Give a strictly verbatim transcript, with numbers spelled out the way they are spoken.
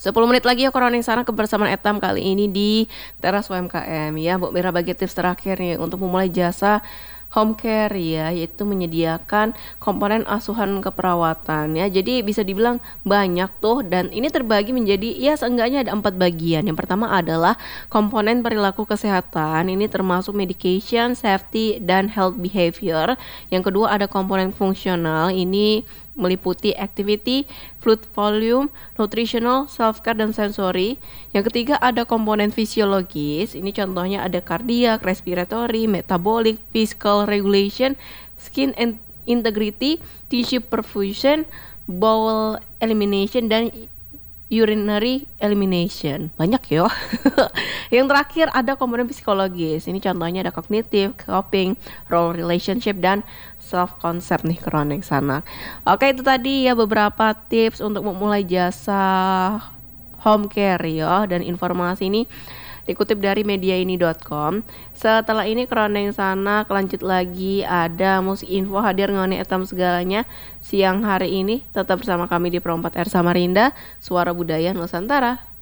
sepuluh menit lagi ya kroning sana kebersamaan Etam kali ini di Teras U M K M ya. Bu Mira bagi tips terakhir nih untuk memulai jasa home care ya, yaitu menyediakan komponen asuhan keperawatan ya. Jadi bisa dibilang banyak tuh, dan ini terbagi menjadi ya seenggaknya ada empat bagian. Yang pertama adalah komponen perilaku kesehatan, ini termasuk medication, safety, dan health behavior. Yang kedua ada komponen fungsional, ini meliputi activity, fluid volume, nutritional, self-care, dan sensory. Yang ketiga ada komponen fisiologis, ini contohnya ada cardiac, respiratory, metabolic, physical regulation, skin and integrity, tissue perfusion, bowel elimination, dan urinary elimination. Banyak ya. Yang terakhir ada komponen psikologis. Ini contohnya ada cognitive, coping, role relationship, dan self concept nih kroning sana. Oke, itu tadi ya beberapa tips untuk memulai jasa home care ya, dan informasi ini dikutip dari mediaini dot com. Setelah ini kroning sana kelanjut lagi ada musik info hadir ngoni etam segalanya siang hari ini. Tetap bersama kami di Perompat R Samarinda, Suara Budaya Nusantara.